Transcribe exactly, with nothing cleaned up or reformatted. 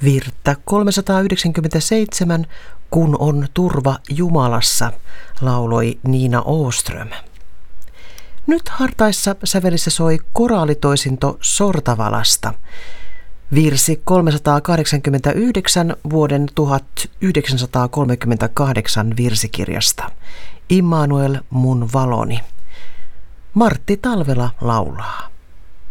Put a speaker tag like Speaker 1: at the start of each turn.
Speaker 1: Virttä kolmesataayhdeksänkymmentäseitsemän, Kun on turva Jumalassa, lauloi Niina Åström. Nyt hartaissa sävelissä soi koraalitoisinto Sortavalasta. Virsi kolmesataakahdeksankymmentäyhdeksän vuoden tuhatyhdeksänsataakolmekymmentäkahdeksan virsikirjasta. Immanuel mun valoni. Martti Talvela laulaa.